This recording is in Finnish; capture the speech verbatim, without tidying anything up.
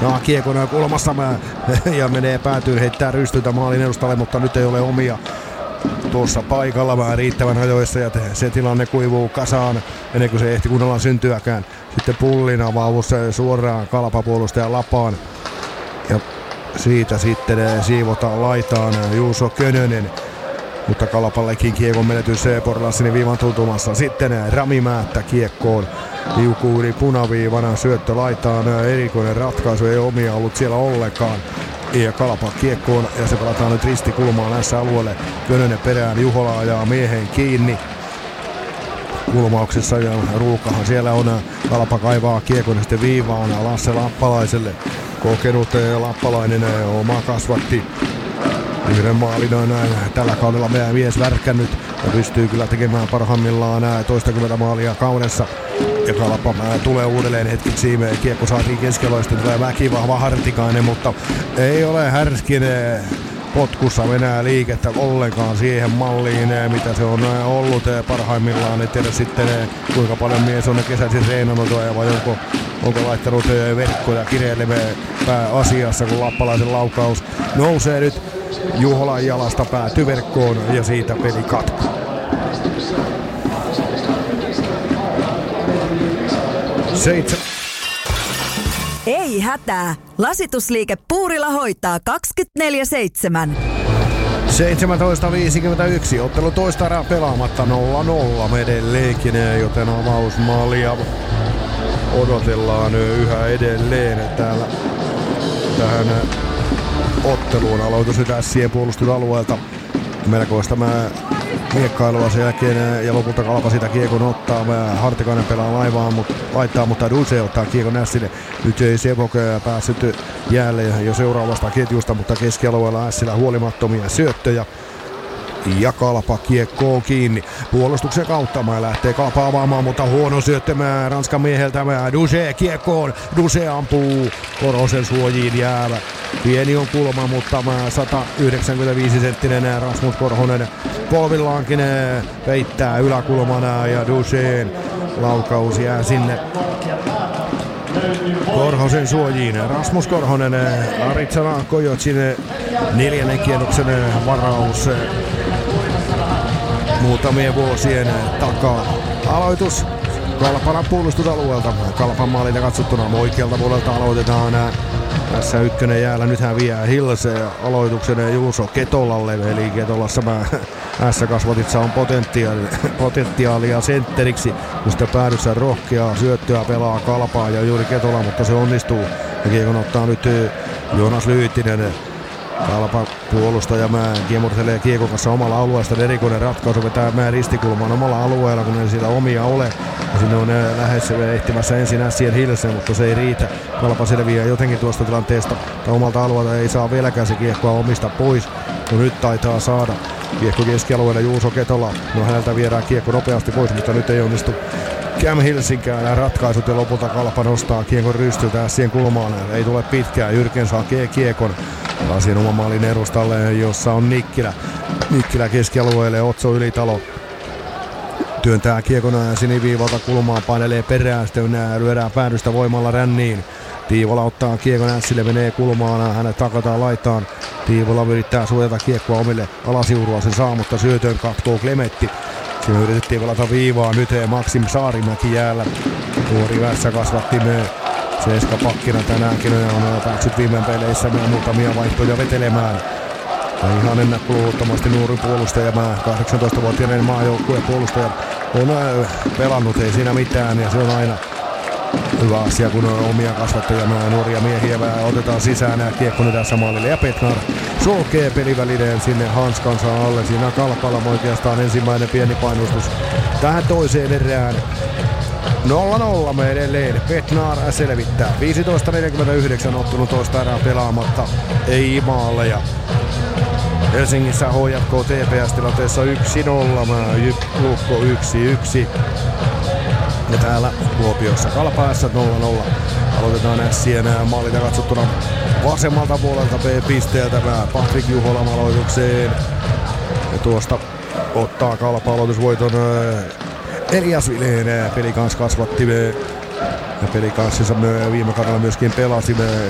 saa kiekon kulmassa ja menee päätyyn, heittää rystytä maalin edustalle, mutta nyt ei ole omia tuossa paikalla vaan riittävän ajoissa ja se tilanne kuivuu kasaan ennen kuin se ehti kunnolla syntyäkään. Sitten Pullin avaus suoraan Kalpa-puolustajan lapaan ja siitä sitten siivotaan laitaan Juuso Könönen. Mutta Kalpallekin kiekon menetys Porlassinin viivan tuntumassa. Sitten Rami Määttä kiekkoon. Liukuu yli punaviivana, syöttö laitaan, erikoinen ratkaisu, ei omia ollut siellä ollenkaan. Ja Kalpa kiekkoon ja se pelataan nyt ristikulmaan näissä alueelle. Könönen perään, Juhola ajaa miehen kiinni kulmauksessa ja ruuhkahan siellä on. Kalpa kaivaa kiekon sitten viivaan Lasse Lappalaiselle. Kokenut Lappalainen oma kasvatti. Yhden maalin on tällä kaudella meidän mies värkännyt ja pystyy kyllä tekemään parhaimmillaan toistakymmentä maalia kaudessa. Ja Kalpa tulee uudelleen hetkeksi. Kiekko saatiin keskellä, sitten tulee väkivahva Hartikainen, mutta ei ole Härskin potkussa enää liikettä ollenkaan siihen malliin, mitä se on ollut parhaimmillaan. En tiedä sitten kuinka paljon mies on kesäisin reenannut vai onko, onko laittanut verkkoja kireilemään pääasiassa, kun Lappalaisen laukaus nousee nyt Juholan jalasta pääty verkkoon ja siitä peli katkuu. Seitsemän. Ei hätää. Lasitusliike Puurila hoitaa kaksikymmentäneljä seitsemän. seitsemäntoista viisikymmentäyksi. Ottelu toista erää pelaamatta nolla nolla edelleenkin, joten avausmaalia odotellaan yhä edelleen täällä tähän otteluun. Aloitus nyt Ässien puolustusalueelta. Melkoista mä miekkailua sen jälkeen ja lopulta Kalpa sitä kiekon ottaa. Hartikainen pelaa laivaan, mutta laittaa, mutta Duse ottaa kiekon Ässille. Nyt ei Sepok päässyt jäälle jo seuraavasta ketjusta, mutta keskialueella Ässillä huolimattomia syöttöjä. Ja Kalpa kiekkoon kiinni. Puolustuksen kautta mä lähtee Kalpa avaamaan, mutta huono syöttämään Ranskan mieheltä. Duse kiekkoon. Duse ampuu Korosen suojiin jäävä. Pieni on kulma, mutta sata yhdeksänkymmentäviisi senttinen Rasmus Korhonen polvillaankin peittää yläkulmana ja Duseen laukaus jää sinne Korhosen suojiin. Rasmus Korhonen, Aritsana Kojotsin neljännen kierroksen varaus muutamien vuosien takaa. Aloitus Kalpanan puolustusalueelta. Kalpan maalilta katsottuna oikealta puolelta aloitetaan. Tässä ykkönen jäällä, nyt häviää Hilse aloituksen Juuso Ketolalle, eli Ketolassa mä S-kasvatissa on potentiaalia, potentiaalia sentteriksi, kun sitä päädyssä rohkeaa syöttöä pelaa Kalpaa ja juuri Ketola, mutta se onnistuu. Ja kiekon ottaa nyt Joonas Lyyttinen. Kalpa puolustaja mä kiemurtelee kiekon kanssa omalla alueesta. Erikoinen ratkaisu vetää mä ristikulmaan omalla alueella, kun ei siellä omia ole. Ja sinne on lähes ehtimässä ensin Ässien Hilse, mutta se ei riitä. Kalpa selviää jotenkin tuosta tilanteesta. Tai omalta alueelta ei saa vieläkään se kiekkoa omista pois. No nyt taitaa saada. Kiekko keskialueella Juuso Ketola. No häneltä viedään kiekko nopeasti pois, mutta nyt ei onnistu Cam Hilsinkään ratkaisut ja lopulta Kalpa nostaa kiekon rystyltä Ässien kulmaan. Ei tule pitkään. Jyrken saa kiekon Lasien oman maalin edustalle, jossa on Nikkilä. Nikkilä keskialueelle, Otso Ylitalo työntää kiekon siniviivalta kulmaan, painelee perään, sitten lyödään päädystä voimalla ränniin. Tiivola ottaa kiekon Ässille, menee kulmaan, hänet takataan laitaan. Tiivola yrittää suojata kiekkoa omille alasiurua, se saa, mutta syötön katkoo Klemetti. Siinä yritettiin pelata viivaa, nyt Maksim Saarimäki jäällä. Nuori vässä kasvatti me. Seska pakkina tänäänkin on päässyt viime peleissä muutamia vaihtoja vetelemään. Ja ihan ennakkuuluttomasti nuori puolustaja, kahdeksantoistavuotiainen maajoukkueen puolustaja on pelannut, ei siinä mitään ja se on aina hyvä asia, kun on omia kasvattajia, nuoria miehiä otetaan sisään kiekko nyt tässä maalille ja Petnar sulkee pelivälineen sinne hanskansa alle. Siinä Kalpalla oikeastaan ensimmäinen pieni painostus tähän toiseen erään. nolla nolla me edelleen. Petnar selvittää. viisitoista neljäkymmentäyhdeksän ottunut toista erää pelaamatta. Ei maaleja. Helsingissä H J K T P S-tilanteessa yksi nolla. Jyp Lukko yksi yksi. Ja täällä Kuopiossa Kalpa S nolla nolla. Aloitetaan Ässien maalilta katsottuna vasemmalta puolelta B-pisteeltä. Patrik Juholan aloitukseen. Ja tuosta ottaa Kalpa aloitusvoiton Elias Vileen. Pelikans kasvatti. Ja pelikanssissa viime kaudella myöskin pelasi.